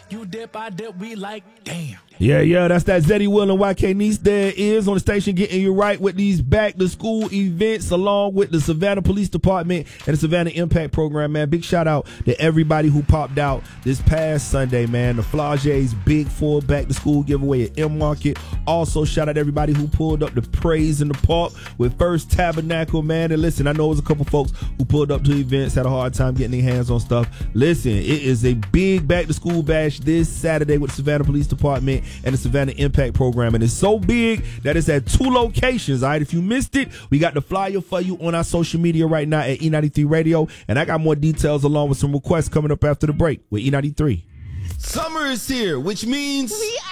You dip, I dip, we like, damn. Yeah, that's that Zeddy Will and YK Nice. There is on the station getting you right with these back to school events along with the Savannah Police Department and the Savannah Impact Program, man. Big shout out to everybody who popped out this past Sunday, man. The Flage's Big 4 back to school giveaway at M Market. Also, shout out to everybody who pulled up the Praise in the Park with First Tabernacle, man. And listen, I know it was a couple folks who pulled up to events, had a hard time getting their hands on stuff. Listen, it is a big back to school bash this Saturday with the Savannah Police Department and the Savannah Impact Program, and it's so big that it's at 2 locations. All right, if you missed it, we got the flyer for you on our social media right now at E93 Radio, and I got more details along with some requests coming up after the break with E93. Summer is here, which means we